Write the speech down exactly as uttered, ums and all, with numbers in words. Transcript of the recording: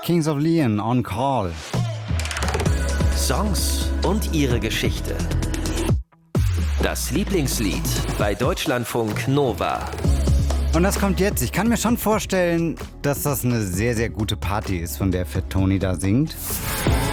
Kings of Leon, On Call. Songs und ihre Geschichte. Das Lieblingslied bei Deutschlandfunk Nova. Und das kommt jetzt. Ich kann mir schon vorstellen, dass das eine sehr, sehr gute Party ist, von der Fat Tony da singt.